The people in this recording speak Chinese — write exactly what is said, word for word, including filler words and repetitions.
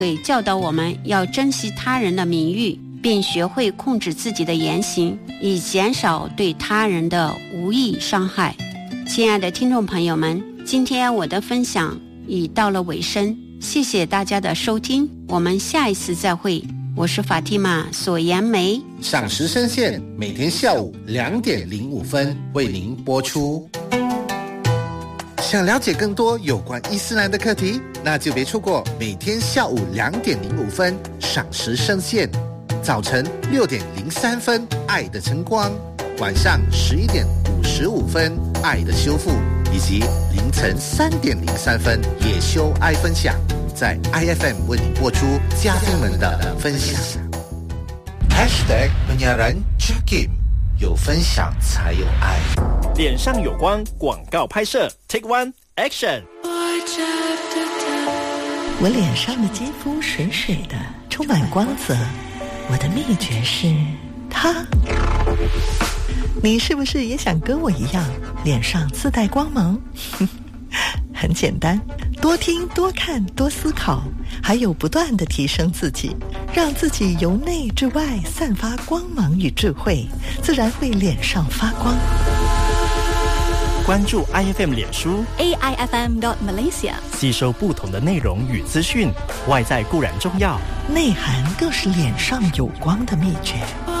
会教导我们要珍惜他人的名誉，并学会控制自己的言行，以减少对他人的无意伤害。亲爱的听众朋友们，今天我的分享已到了尾声，谢谢大家的收听，我们下一次再会。我是法蒂玛索颜梅， 赏时深陷，每天下午两点零五分为您播出。想了解更多有关伊斯兰的课题，那就别错过每天下午两点零五分赏时深陷，早晨六点零三分爱的晨光，晚上十一点五十五分爱的修复，以及凌晨三点零三分也修爱分享，在 I F M 为你播出嘉宾们的分享。 Hashtag penyiaran Jakim， 有分享才有爱。 脸上有光广告拍摄 Take One Action。 我脸上的肌肤水水的，充满光泽，我的秘诀是它。你是不是也想跟我一样脸上自带光芒？很简单，多听多看多思考，还有不断地提升自己，让自己由内至外散发光芒与智慧，自然会脸上发光。 关注 I F M 脸书 A I F M dot Malaysia， 吸收不同的内容与资讯，外在固然重要， 内涵更是脸上有光的秘诀。